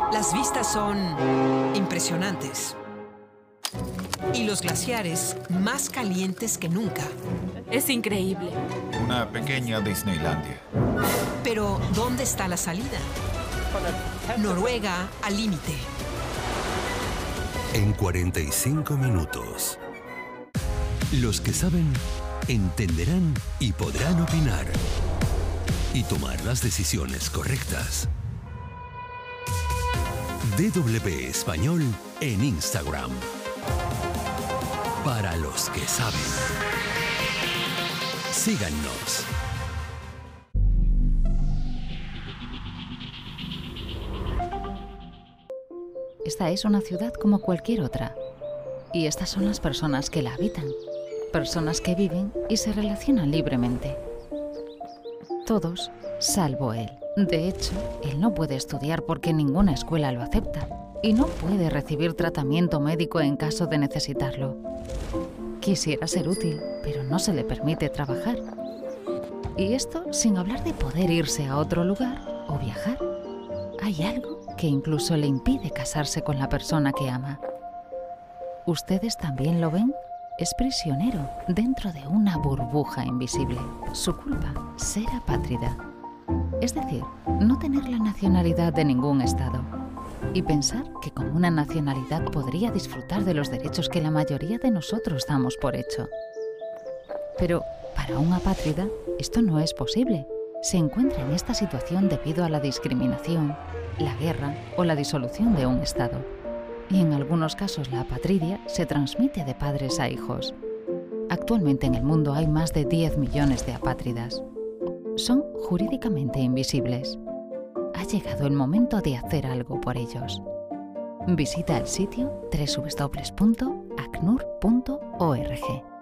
Las vistas son impresionantes. Y los glaciares más calientes que nunca. Es increíble. Una pequeña Disneylandia. Pero, ¿dónde está la salida? Noruega al límite. En 45 minutos. Los que saben, entenderán y podrán opinar. Y tomar las decisiones correctas. DW Español en Instagram. Para los que saben. Síganos. Esta es una ciudad como cualquier otra. Y estas son las personas que la habitan. Personas que viven y se relacionan libremente. Todos, salvo él. De hecho, él no puede estudiar porque ninguna escuela lo acepta. Y no puede recibir tratamiento médico en caso de necesitarlo. Quisiera ser útil, pero no se le permite trabajar. Y esto sin hablar de poder irse a otro lugar o viajar. Hay algo que incluso le impide casarse con la persona que ama. ¿Ustedes también lo ven? Es prisionero dentro de una burbuja invisible. Su culpa, ser apátrida. Es decir, no tener la nacionalidad de ningún estado. Y pensar que con una nacionalidad podría disfrutar de los derechos que la mayoría de nosotros damos por hecho. Pero para un apátrida esto no es posible. Se encuentra en esta situación debido a la discriminación, la guerra o la disolución de un estado. Y en algunos casos la apatridia se transmite de padres a hijos. Actualmente en el mundo hay más de 10 millones de apátridas. Son jurídicamente invisibles. Ha llegado el momento de hacer algo por ellos. Visita el sitio www.acnur.org.